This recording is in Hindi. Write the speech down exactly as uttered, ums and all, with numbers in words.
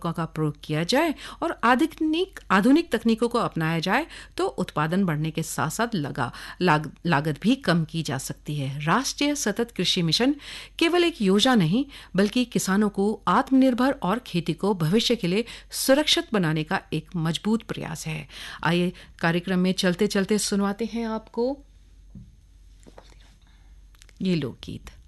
उर्वरकों का प्रयोग किया जाए और आधुनिक आधुनिक तकनीकों को अपनाया जाए तो उत्पादन बढ़ने के साथ साथ लगा लाग, लागत भी कम की जा सकती है। राष्ट्रीय सतत कृषि मिशन केवल एक योजना नहीं बल्कि किसानों को आत्मनिर्भर और खेती को भविष्य के लिए सुरक्षित बनाने का एक मजबूत प्रयास है। आइए कार्यक्रम में चलते चलते सुनवाते हैं आपको ये लोकगीत।